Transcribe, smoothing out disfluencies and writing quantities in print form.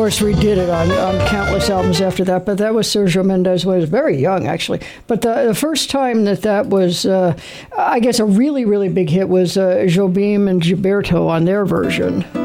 course, redid it on countless albums after that, but that was Sergio Mendes when he was very young, actually. But the first time that was, I guess, a really, really big hit was Jobim and Gilberto on their version.